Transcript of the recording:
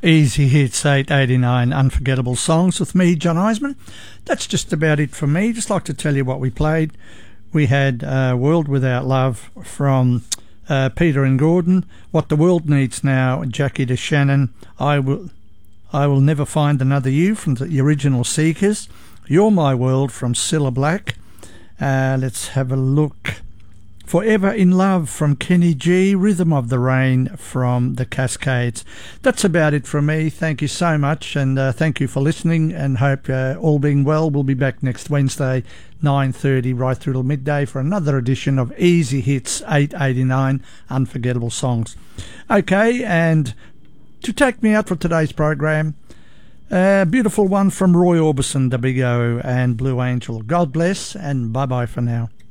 Easy Hits 889 Unforgettable Songs with me, John Eisman. That's just about it from me. Just like to tell you what we played. We had World Without Love from Peter and Gordon. What the World Needs Now, Jackie DeShannon. I Will Never Find Another You from the original Seekers. You're My World from Cilla Black. Let's have a look. Forever in Love from Kenny G, Rhythm of the Rain from the Cascades. That's about it from me. Thank you so much, and thank you for listening, and hope all being well. We'll be back next Wednesday, 9:30, right through till midday for another edition of Easy Hits 889 Unforgettable Songs. Okay, and to take me out for today's program, a beautiful one from Roy Orbison, the Big O, and Blue Angel. God bless, and bye-bye for now.